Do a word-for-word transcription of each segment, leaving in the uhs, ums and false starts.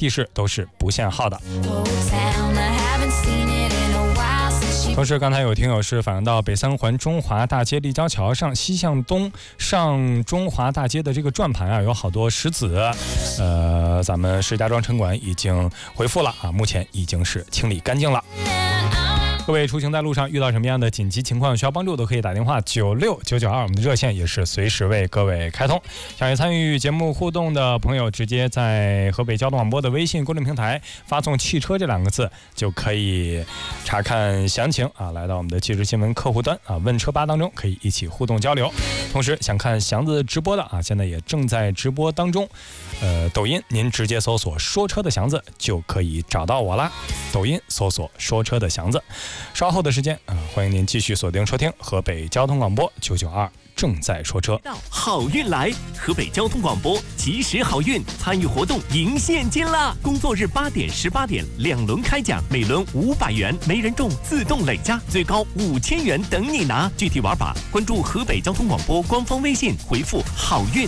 地势都是不限号的。同时，刚才有听友是反映到北三环中华大街立交桥上西向东上中华大街的这个转盘啊，有好多石子，呃，咱们石家庄城管已经回复了啊，目前已经是清理干净了。各位出行在路上遇到什么样的紧急情况需要帮助，都可以打电话九六九九二，我们的热线也是随时为各位开通。想要参与节目互动的朋友，直接在河北交通广播的微信公众平台发送汽车这两个字，就可以查看详情啊。来到我们的即时新闻客户端啊，问车吧当中可以一起互动交流。同时想看祥子直播的啊，现在也正在直播当中。呃，抖音您直接搜索说车的祥子就可以找到我啦。抖音搜索说车的祥子。稍后的时间啊，欢迎您继续锁定收听河北交通广播九九二正在说车。 好运来，河北交通广播及时好运，参与活动赢现金啦！工作日八点、十八点两轮开奖，每轮五百元，没人中自动累加，最高五千元等你拿。具体玩法关注河北交通广播官方微信，回复好运。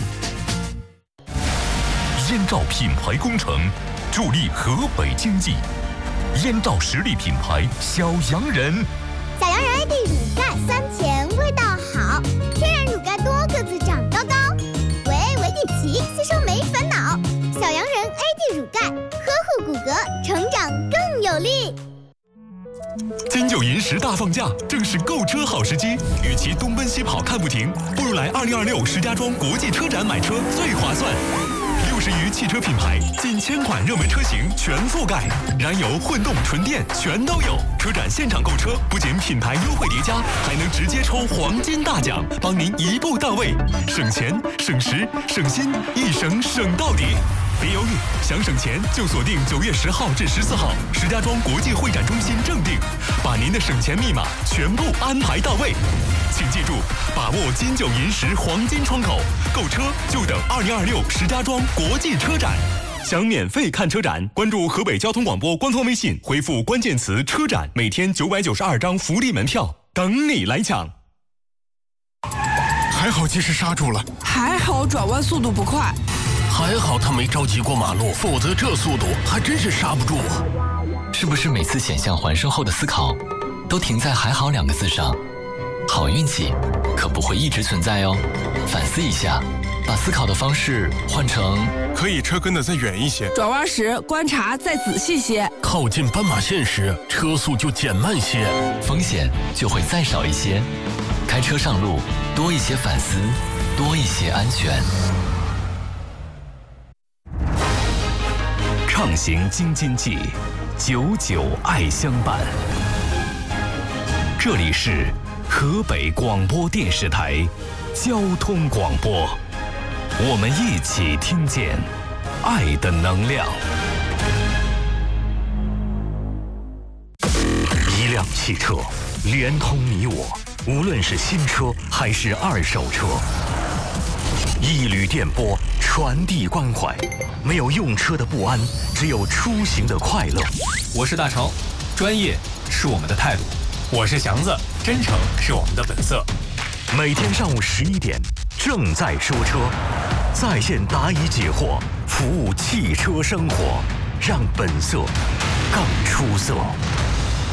燕赵品牌工程助力河北经济。燕赵实力品牌小洋人， 小洋人 A D 乳钙酸甜味道好，天然乳钙多个子长高高，维 维 D 奇吸收没烦恼。小洋人 A D 乳钙呵护骨骼，成长更有力。 金九银十大放假，正是购车好时机。与其东奔西跑看不停，不如来二零二六石家庄国际车展买车最划算。六十余汽车品牌，近千款热门车型全覆盖，燃油、混动、纯电全都有。车展现场购车，不仅品牌优惠叠加，还能直接抽黄金大奖，帮您一步到位，省钱、省时、省心，一省省到底。别犹豫，想省钱就锁定九月十号至十四号石家庄国际会展中心正定，把您的省钱密码全部安排到位。请记住，把握金九银十黄金窗口，购车就等二零二六石家庄国际车展。想免费看车展，关注河北交通广播官方微信，回复关键词车展，每天九百九十二张福利门票等你来抢。 还好及时刹住了， 还好转弯速度不快， 还好他没着急过马路，否则这速度还真是刹不住啊！ 是不是每次险象环生后的思考，都停在还好两个字上？好运气可不会一直存在哦，反思一下，把思考的方式换成可以车跟得再远一些， 转弯时观察再仔细些， 靠近斑马线时车速就减慢些， 风险就会再少一些。开车上路，多一些反思，多一些安全。 畅行京津冀，久久爱相伴。这里是河北广播电视台交通广播，我们一起听见爱的能量。一辆汽车连通你我，无论是新车还是二手车，一缕电波传递关怀，没有用车的不安，只有出行的快乐。 我是大成，专业是我们的态度；我是祥子，真诚是我们的本色。 每天上午十一点，正在说车，在线答疑解惑，服务汽车生活，让本色更出色。